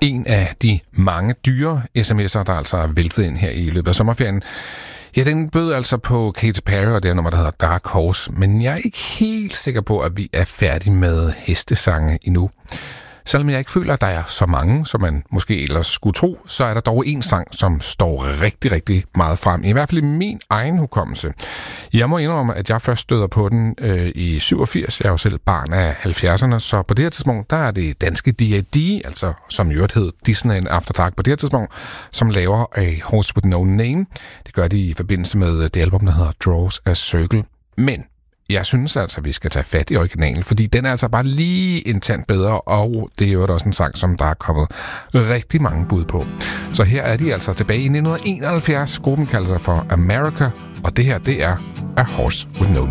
En af de mange dyre sms'er, der altså er væltet ind her i løbet af sommerferien, ja, den bød altså på Katy Perry og det nummer, der hedder Dark Horse. Men jeg er ikke helt sikker på, at vi er færdige med hestesange endnu. Selvom jeg ikke føler, at der er så mange, som man måske ellers skulle tro, så er der dog en sang, som står rigtig, rigtig meget frem. I hvert fald i min egen hukommelse. Jeg må indrømme, at jeg først støder på den i 87. Jeg er jo selv barn af 70'erne, så på det her tidspunkt, der er det danske D.A.D., altså som i øvrigt hed Disney After Dark på det her tidspunkt, som laver A Horse With No Name. Det gør de i forbindelse med det album, der hedder Draws a Circle. Men jeg synes altså, at vi skal tage fat i originalen, fordi den er altså bare lige en tand bedre, og det er jo også en sang, som der er kommet rigtig mange bud på. Så her er de altså tilbage i 1971. Gruppen kalder sig for America, og det her, det er A Horse With No Name.